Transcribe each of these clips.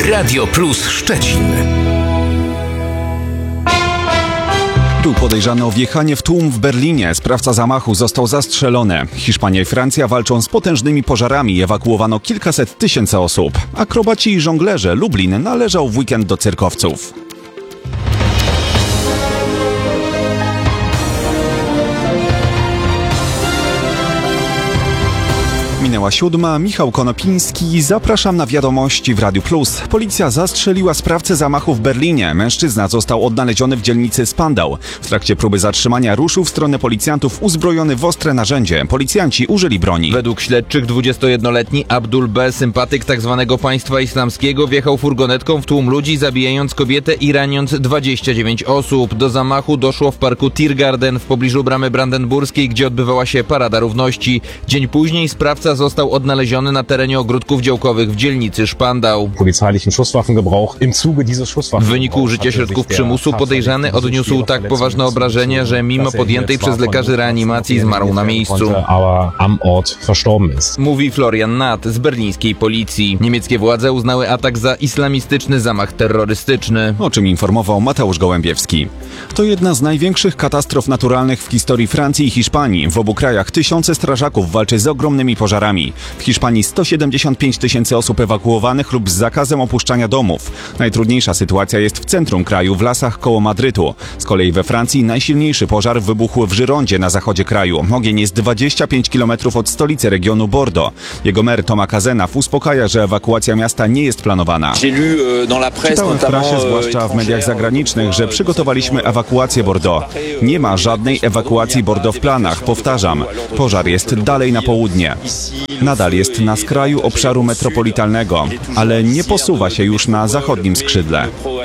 Radio Plus Szczecin. Był podejrzany o wjechanie w tłum w Berlinie. Sprawca zamachu został zastrzelony. Hiszpania i Francja walczą z potężnymi pożarami. Ewakuowano kilkaset tysięcy osób. Akrobaci i żonglerze. Lublin należał w weekend do cyrkowców. Minęła 7. Michał Konopiński. Zapraszam na wiadomości w Radiu Plus. Policja zastrzeliła sprawcę zamachu w Berlinie. Mężczyzna został odnaleziony w dzielnicy Spandau. W trakcie próby zatrzymania ruszył w stronę policjantów uzbrojony w ostre narzędzie. Policjanci użyli broni. Według śledczych 21-letni Abdul B., sympatyk tzw. państwa islamskiego, wjechał furgonetką w tłum ludzi, zabijając kobietę i raniąc 29 osób. Do zamachu doszło w parku Tiergarten w pobliżu bramy brandenburskiej, gdzie odbywała się Parada Równości. Dzień później sprawca został odnaleziony na terenie ogródków działkowych w dzielnicy Spandau. W wyniku użycia środków przymusu podejrzany odniósł tak poważne obrażenia, że mimo podjętej przez lekarzy reanimacji zmarł na miejscu. Mówi Florian Nath z berlińskiej policji. Niemieckie władze uznały atak za islamistyczny zamach terrorystyczny. O czym informował Mateusz Gołębiewski. To jedna z największych katastrof naturalnych w historii Francji i Hiszpanii. W obu krajach tysiące strażaków walczy z ogromnymi pożarami. W Hiszpanii 175 tysięcy osób ewakuowanych lub z zakazem opuszczania domów. Najtrudniejsza sytuacja jest w centrum kraju, w lasach koło Madrytu. Z kolei we Francji najsilniejszy pożar wybuchł w Girondzie na zachodzie kraju. Ogień jest 25 km od stolicy regionu Bordeaux. Jego mer Thomas Cazenave uspokaja, że ewakuacja miasta nie jest planowana. Czytałem w prasie, zwłaszcza w mediach zagranicznych, że przygotowaliśmy ewakuację Bordeaux. Nie ma żadnej ewakuacji Bordeaux w planach. Powtarzam, pożar jest dalej na południe. Nadal jest na skraju obszaru metropolitalnego, ale nie posuwa się już na zachodnim skrzydle.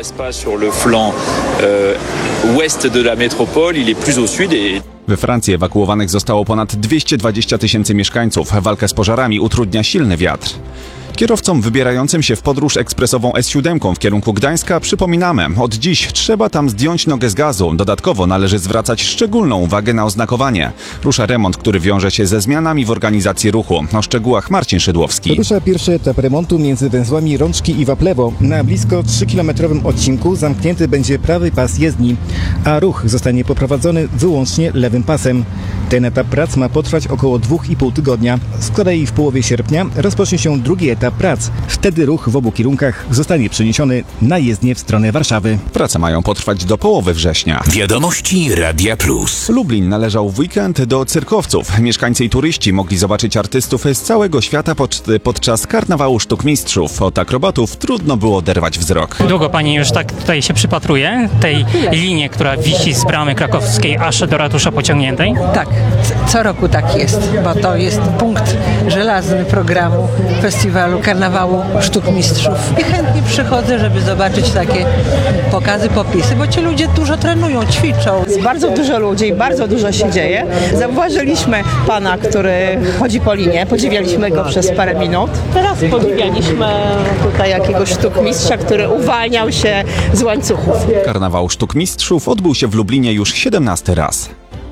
We Francji ewakuowanych zostało ponad 220 tysięcy mieszkańców. Walkę z pożarami utrudnia silny wiatr. Kierowcom wybierającym się w podróż ekspresową S7 w kierunku Gdańska przypominamy, od dziś trzeba tam zdjąć nogę z gazu. Dodatkowo należy zwracać szczególną uwagę na oznakowanie. Rusza remont, który wiąże się ze zmianami w organizacji ruchu. O szczegółach Marcin Szydłowski. Rusza pierwszy etap remontu między węzłami Rączki i Waplewo. Na blisko 3-kilometrowym odcinku zamknięty będzie prawy pas jezdni, a ruch zostanie poprowadzony wyłącznie lewym pasem. Ten etap prac ma potrwać około 2,5 tygodnia. Z kolei w połowie sierpnia rozpocznie się drugi etap prac. Wtedy ruch w obu kierunkach zostanie przeniesiony na jezdnię w stronę Warszawy. Prace mają potrwać do połowy września. Wiadomości Radia Plus. Lublin należał w weekend do cyrkowców. Mieszkańcy i turyści mogli zobaczyć artystów z całego świata podczas karnawału sztuk mistrzów. Od akrobatów trudno było oderwać wzrok. Długo pani już tak tutaj się przypatruje tej linii, która wisi z bramy krakowskiej aż do ratusza Pociągniętej? Tak, co roku tak jest, bo to jest punkt żelazny programu festiwalu karnawału sztuk mistrzów. I chętnie przychodzę, żeby zobaczyć takie pokazy, popisy, bo ci ludzie dużo trenują, ćwiczą. Jest bardzo dużo ludzi, bardzo dużo się dzieje. Zauważyliśmy pana, który chodzi po linie, podziwialiśmy go przez parę minut. Teraz podziwialiśmy tutaj jakiegoś sztukmistrza, który uwalniał się z łańcuchów. Karnawał sztuk mistrzów odbył się w Lublinie już 17 raz.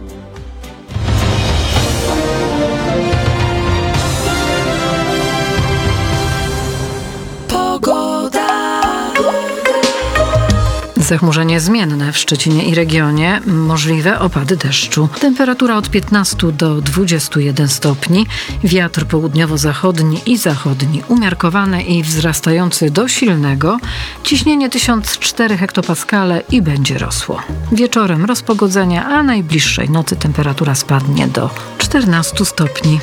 Zachmurzenie zmienne w Szczecinie i regionie, możliwe opady deszczu. Temperatura od 15 do 21 stopni, wiatr południowo-zachodni i zachodni umiarkowany i wzrastający do silnego, ciśnienie 1004 hektopaskale i będzie rosło. Wieczorem rozpogodzenia, a najbliższej nocy temperatura spadnie do 14 stopni.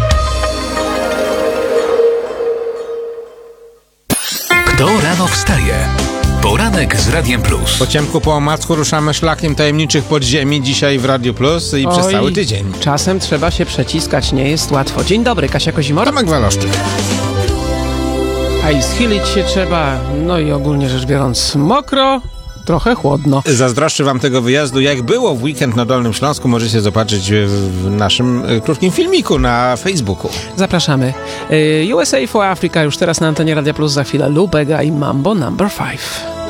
Kto rano wstaje? Poranek z Radiem Plus. Po ciemku, po omacku ruszamy szlakiem tajemniczych podziemi dzisiaj w Radiu Plus i przez cały tydzień. Czasem trzeba się przeciskać, nie jest łatwo. Dzień dobry, Kasia Kozimor. Tomek Waloszczyk. A i schylić się trzeba, no i ogólnie rzecz biorąc mokro, trochę chłodno. Zazdroszczę wam tego wyjazdu. Jak było w weekend na Dolnym Śląsku, możecie zobaczyć w naszym krótkim filmiku na Facebooku. Zapraszamy. USA for Africa już teraz na antenie Radia Plus, za chwilę Lubega i Mambo No. 5.